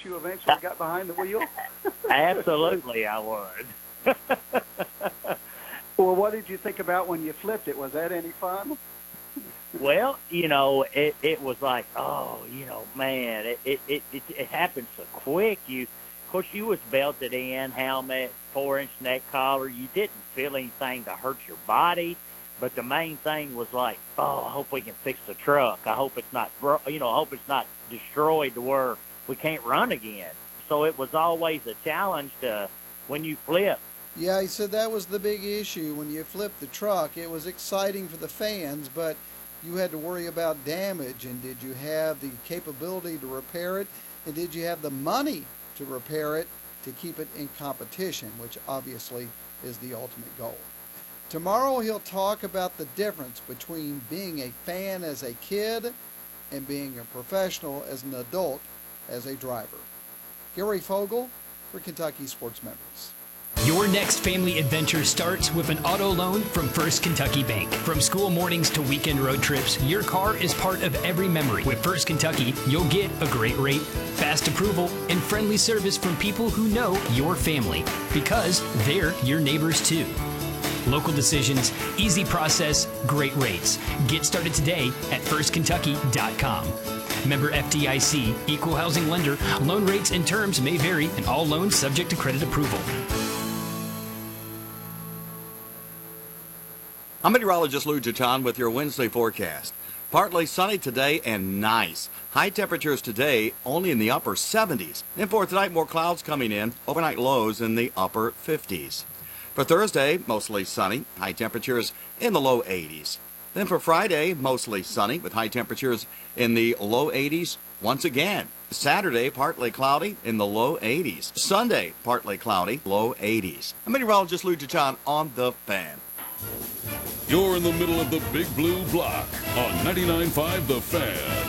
you eventually got behind the wheel? Absolutely, I would. Well, what did you think about when you flipped it? Was that any fun? Well, it was like, oh, man, it happened so quick. Of course, you was belted in, helmet, 4-inch neck collar. You didn't feel anything to hurt your body, but the main thing was like, oh, I hope we can fix the truck. I hope it's not, I hope it's not destroyed to where we can't run again. So it was always a challenge when you flip. Yeah, he said that was the big issue. When you flipped the truck, it was exciting for the fans, but you had to worry about damage. And did you have the capability to repair it? And did you have the money to repair it to keep it in competition, which obviously is the ultimate goal. Tomorrow he'll talk about the difference between being a fan as a kid and being a professional as an adult as a driver. Gary Fogle for Kentucky Sports Memories. Your next family adventure starts with an auto loan from First Kentucky Bank. From school mornings to weekend road trips, your car is part of every memory. With First Kentucky, you'll get a great rate, fast approval, and friendly service from people who know your family, because they're your neighbors too. Local decisions, easy process, great rates. Get started today at firstkentucky.com. Member FDIC, equal housing lender. Loan rates and terms may vary, and all loans subject to credit approval. I'm meteorologist Lou Jachan with your Wednesday forecast. Partly sunny today and nice. High temperatures today only in the upper 70s. And for tonight, more clouds coming in. Overnight lows in the upper 50s. For Thursday, mostly sunny. High temperatures in the low 80s. Then for Friday, mostly sunny with high temperatures in the low 80s once again. Saturday, partly cloudy in the low 80s. Sunday, partly cloudy, low 80s. I'm meteorologist Lou Jachan on The Fan. You're in the middle of the Big Blue Block on 99.5 The Fan.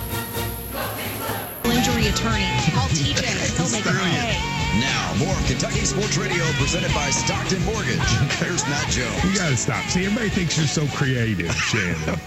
Injury attorney. Call TJ. He'll make it pay. Now, more of Kentucky Sports Radio presented by Stockton Mortgage. Here's Matt Jones. You got to stop. See, everybody thinks you're so creative, Shannon.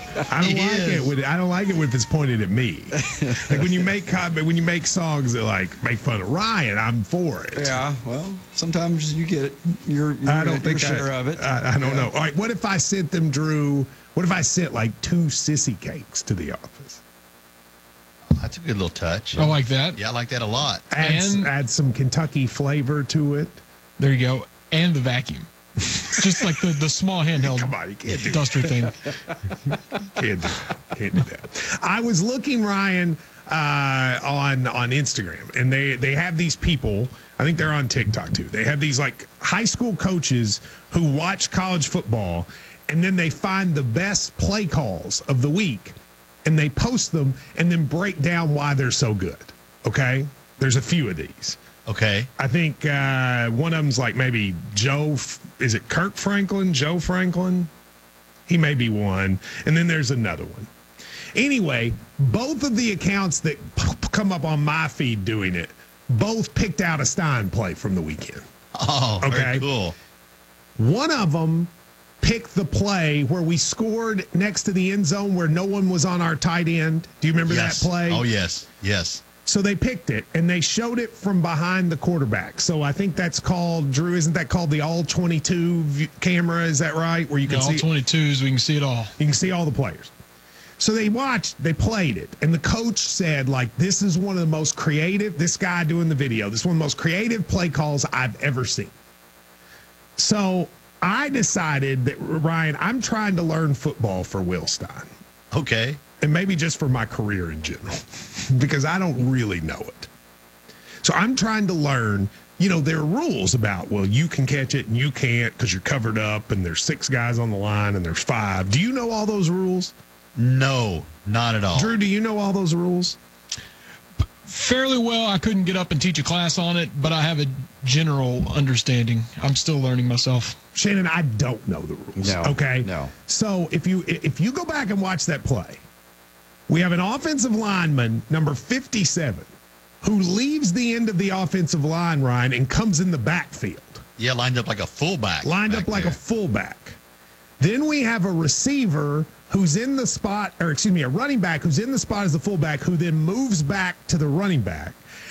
I don't like it when it's pointed at me. Like when you make songs that like make fun of Ryan, I'm for it. Yeah, well, sometimes you get it. You're I don't think share of it. I don't know. All right, what if I sent them, Drew? What if I sent like 2 sissy cakes to the office? That's a good little touch. I like that. Yeah, I like that a lot. Add some Kentucky flavor to it. There you go. And the vacuum. Just like the small handheld Come on, you can't do duster thing. Can't do that. I was looking, Ryan, on Instagram, and they have these people. I think they're on TikTok too. They have these like high school coaches who watch college football, and then they find the best play calls of the week, and they post them and then break down why they're so good. Okay? There's a few of these. Okay. I think one of them's like maybe is it Kirk Franklin? Joe Franklin? He may be one. And then there's another one. Anyway, both of the accounts that come up on my feed doing it, both picked out a Stein play from the weekend. Oh, very cool. One of them picked the play where we scored next to the end zone where no one was on our tight end. Do you remember that play? Oh, yes. Yes. So they picked it, and they showed it from behind the quarterback. So I think that's called, Drew, isn't that called the all-22 camera? Is that right? Where you can see all 22s, we can see it all. You can see all the players. So they played it, and the coach said, like, this is one of the most creative, this guy doing the video, this is one of the most creative play calls I've ever seen. So I decided that, Ryan, I'm trying to learn football for Will Stein. Okay. And maybe just for my career in general, because I don't really know it. So I'm trying to learn, there are rules about, well, you can catch it and you can't because you're covered up and there's 6 guys on the line and there's 5. Do you know all those rules? No, not at all. Drew, do you know all those rules? Fairly well. I couldn't get up and teach a class on it, but I have a general understanding. I'm still learning myself. Shannon, I don't know the rules. No. Okay? No. So if you go back and watch that play, we have an offensive lineman, number 57, who leaves the end of the offensive line, Ryan, and comes in the backfield. Yeah, lined up like a fullback. A fullback. Then we have a receiver who's in the spot, a running back who's in the spot as the fullback, who then moves back to the running back.